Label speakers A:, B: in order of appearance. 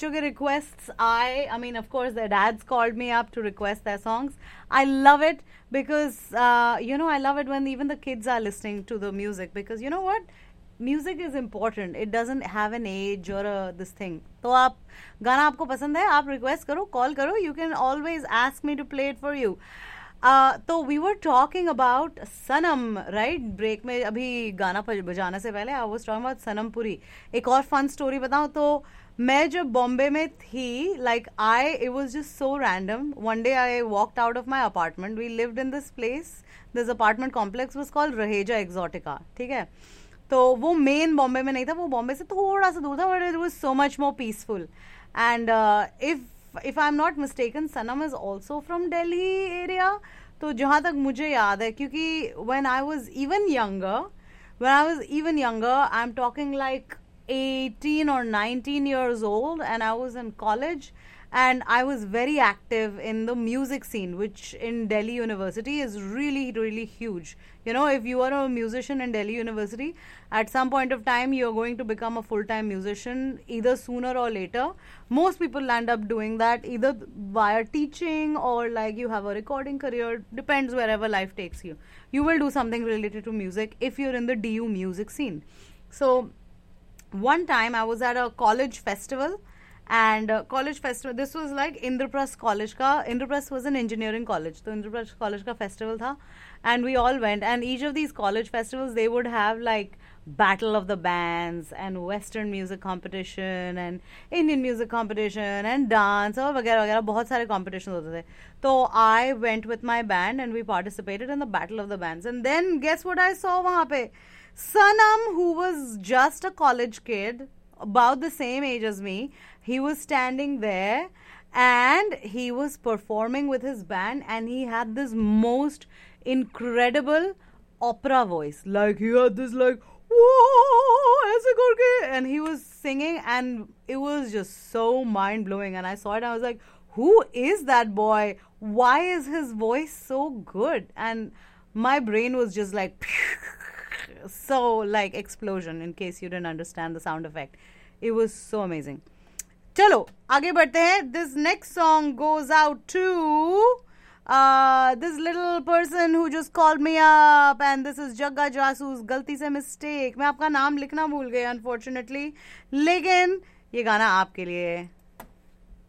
A: बच्चों के requests आए. I mean, of course, their dads called me up to request their songs. I love it because, I love it when even the kids are listening to the music because you know what? Music is important. It doesn't have an age or this thing. तो आप गाना आपको पसंद है, आप request करो, call करो. You can always ask me to play it for you. तो we were talking about Sanam, right? Break में अभी गाना बजाने से पहले I was talking about Sanam Puri. एक और fun story बताऊं तो मैं जब बॉम्बे में थी, it was just so random. One day I walked out of my apartment. We lived in this place. This apartment complex was called Raheja Exotica. ठीक है? तो वो मेन बॉम्बे में नहीं था, वो बॉम्बे से थोड़ा सा दूर था, but it was so much more peaceful. And if I am not mistaken Sanam is also from Delhi area. तो जहाँ तक मुझे याद है, क्योंकि when I was even younger I am talking like 18 or 19 years old, and I was in college. And I was very active in the music scene, which in Delhi University is really, really huge. You know, if you are a musician in Delhi University, at some point of time, you're going to become a full-time musician, either sooner or later. Most people end up doing that, either via teaching or you have a recording career. Depends wherever life takes you. You will do something related to music if you're in the DU music scene. So, one time I was at a college festival. And college festival, this was like Indraprasth College ka. Indraprasth was an engineering college. So Indraprasth College ka festival tha. And we all went. And each of these college festivals, they would have like Battle of the Bands and Western music competition and Indian music competition and dance और वगैरह वगैरह बहुत सारे competitions होते थे. तो I went with my band and we participated in the Battle of the Bands. And then guess what I saw वहाँ पे? Sanam, who was just a college kid, about the same age as me, he was standing there and he was performing with his band, and he had this most incredible opera voice. Like he had this whoa, aise karke, and he was singing, and it was just so mind blowing. And I saw it, and I was like, who is that boy? Why is his voice so good? And my brain was just like so explosion, in case you didn't understand the sound effect. It was so amazing. चलो आगे बढ़ते हैं. This next song goes out to this little person who just called me up, and this is जग्गा जासूस. गलती से mistake, मैं आपका नाम लिखना भूल गई unfortunately, लेकिन ये गाना आपके लिए है.